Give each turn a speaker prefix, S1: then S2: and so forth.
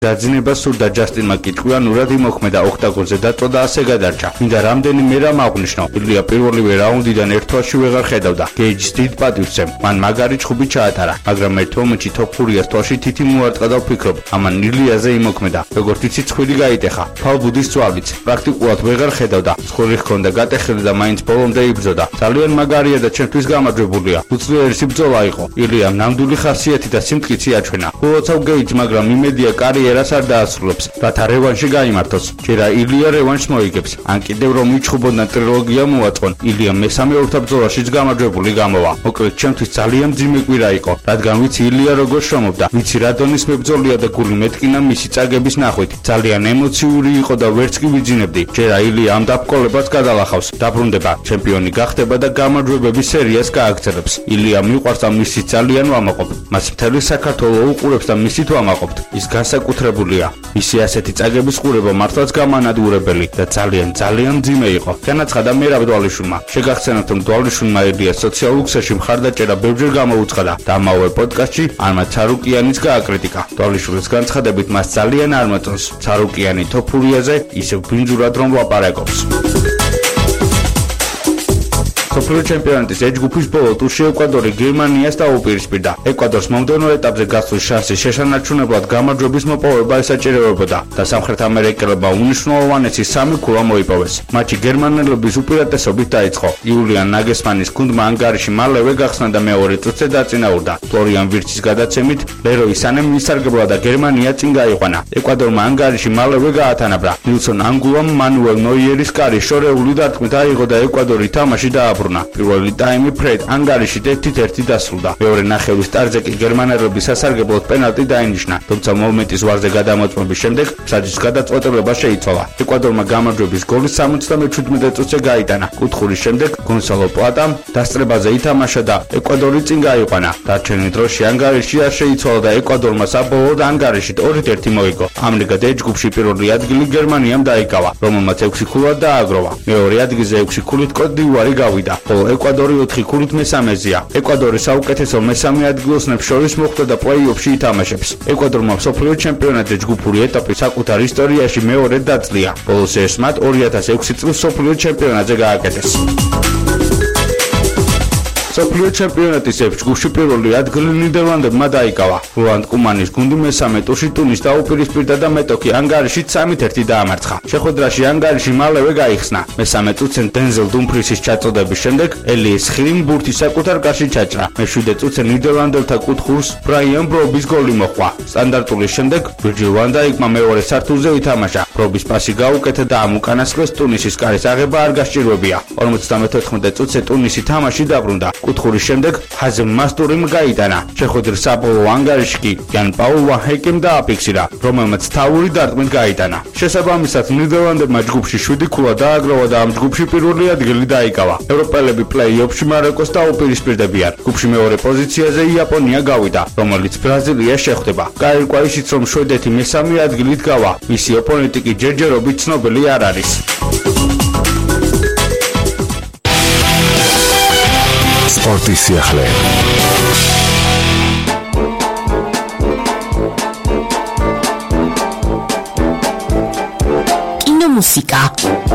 S1: დაძინება სურდა ჯასტინმა კიტყვიანურად იმოქმედა ოქტაგონზე დაწვა და ასე გადარჩა. მინდა რამდენიმე რამ აღვნიშნო. ილია პირველივე რაუნდიდან ერთ თვალში ვეღარ ხედავდა. გეიჯს დიდ პატივს სცემ. მან მაგარი ჩხუბი ჩაატარა, მაგრამ ერთ მომენტში თოფ ფურიას თვალში თითი მოარტყა და ვფიქრობ, ამან ილიაზე იმოქმედა. როგორც იცი ცხვირი გაიტეხა. ფალბუდის წვალიც. პრაქტიკულად ვეღარ ხედავდა. ცხვირი ჰქონდა გატეხილი და მაინც ბოლომდე იბრძოდა. ძალიან მაგარია და ჩემთვის გამარჯვებულია. უძლიერესი ბრძოლა იყო. ილიამ ნამდვილი ხასიათი და სიმტკიცე აჩვენა. უოცავ გეიჯს, მაგრამ იმედია კარიერას არ დაასრულებს, რათა რევანში გაიმართოს. ჯერა ილია რევანშს მოიგებს. ან კიდევ რომ იჩხუბონდა ტრილოგია მოაწყონ, ილიამ მესამე ორთაბრძოლაშიც გამარჯვებული გამოვა. მოკლედ ჩემთვის ძალიან მძიმე კვირა იყო, რადგან ვიცი ილია როგორ შრომობდა, ვიცი რა დონის მებრძოლია და გული მეტკინა მისი წაგების ნახვით. ძალიან ემოციური იყო და ვერც კი ვიძინებდი. ჯერა ილია ამ დაბკოლებას გადალახავს, დაბრუნდება, ჩემპიონი გახდება და გამარჯვებების სერიას გააგრძელებს. ილია მიყვარს და მისი ძალიან ვამაყობ. მას მთელი საქართველო უყურებს და მისით ვამაყობთ. ის განსაკუთრებულია. მისი ასეთი წაგების ყურება მართლაც გამანადგურებელი და ძალიან მძიმე იყო. განაცხადა მერაბ დვალიშვილმა. შეგახსენებთ, რომ დვალიშვილმა ილიას სოციალურ ქსელში მხარდაჭერა ბევრჯერ გამოუცხადა და ამავე პოდკასტში არმა ცარუკიანიც გააკრიტიკა. დვალიშვილის განცხადებით მას ძალიან არ მოწონს ცარუკიანი თოფურიაზე ისევ ბინძურად რომ ლაპარაკობს. მსოფლიო ჩემპიონატის H ჯგუფის ბოლო ტურში ეკვადორი გერმანიას დაუპირისპირდა. ეკვადორს მომდევნო ეტაპზე გასვლის შანსი შეშანარჩუნებლად გამარჯვების მოპოვება ესაჭიროებოდა და სამხრეთ ამერიკელებმა უნიშნულოვანესი 3 ქულა მოიპოვეს. მატჩი გერმანელების უპირატესობით დაიწყო. იულიან ნაგესმანის გუნდმა ანგარიში მალევე გახსნა და მეორე წუთზე დაწინაურდა. ფლორიან ვირცის გადაცემით ლეროი სანემ მისარგებლა და გერმანია წინ გაიყვანა. ეკვადორმა ანგარიში მალევე გაათანაბრა. ნილსონ ანგულამ მანუელ ნოიერის კარი შორეული დარტყმით აიღო და ეკვადორი თამაში დააბრუნა. პირველი ტაიმი ფრედ ანგარიში 1-1 დასრულდა. მეორე ნახევრის სტარტზე კი გერმანელების სასარგებლოდ პენალტი დაინიშნა, თუმცა მომენტის ვარზე გადამოწმების შემდეგ მსაჯის გადაწყვეტილება შეიცვალა. ეკვადორმა გამარჯვების გოლი 77 წუთზე გაიტანა. კუთხურის შემდეგ გონსალო პლატამ დასწრებაზე ითამაშა და ეკვადორი წინ გაიყვანა. დარჩენილ დროში ანგარიში არ შეიცვალა და ეკვადორმა საბოლოოდ ანგარიშით 2-1 მოიგო. ამრიგად H ჯგუფში პირველი ადგილი გერმანიამ დაიკავა, რომელმაც 6 ქულა დააგროვა. მეორე ადგილზე 6 ქულით კოტ დივუარი გავიდა. ხოლო ეკვადორი 4 ქულით მესამეზეა. ეკვადორი საუკეთესო მესამე ადგილოსნებს შორის მოხვდა და პლეი-ოფში ითამაშებს. ეკვადორმა მსოფლიო ჩემპიონატზე ჯგუფური ეტაპი საკუთარ ისტორიაში მეორედ დაძლია. ბოლოს ეს მათ 2006 წლის მსოფლიო ჩემპიონატზე გააკეთეს. მსოფლიო ჩემპიონატის F ჯგუფში პირველი ადგილი ნიდერლანდებმა დაიკავა. როლანდ კუმანის გუნდი მესამე ტურში ტუნის დაუპირისპირდა და მეტოქი ანგარიშით 3-1 დაამარცხა. შეხვედრაში ანგარიში მალევე გაიხსნა. მესამე ტურზე დენზელ დუმფრისის ჩაწოდების შემდეგ ელიეს ხირიმ ბურთი საკუთარ კარში ჩაჭრა. მე-7 ტურზე ნიდერლანდებთა კუთხურს ბრაიან ბრობის გოლი მოჰყვა. სტანდარტულის შემდეგ ვირჯილ ვან დაიკმა მეორე სართულზე ითამაშა. ბრობის პასი გაუკეთა და ამ უკანასკნელს ტუნისის კარის აღება არ გასჭირვებია. 54 ტურზე ტუნისი თამაში დაბრუნდა. კუთხურის შემდეგ ჰაზემ მასტურიმ გაიტანა. შეხვედრის საბოლოო ანგარიში კი იან პაულ ვან ჰეკემ დააფიქსირა, რომელმაც თავური დარტყმით გაიტანა. შესაბამისად ნიდერლანდებმა ჯგუფში 7 ქულა დააგროვა და ამ ჯგუფში პირველი ადგილი დაიკავა. ევროპელები პლეი-ოფში მაროკოს დაუპირისპირდებიან. ჯგუფში მეორე პოზიციაზე იაპონია გავიდა, რომელიც ბრაზილიას შეხვდება. გაირკვა ისიც, რომ შვედეთი მესამე ადგილით გავა. მისი ოპონენტი კი ჯერჯერობით ცნობილი არ არის.
S2: სპორტის სიახლე. კინომუსიკა.